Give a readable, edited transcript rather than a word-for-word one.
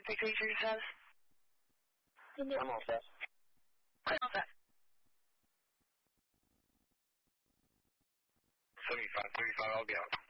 Victor says? I'm all set. I'm all set. 7535, I'll be out.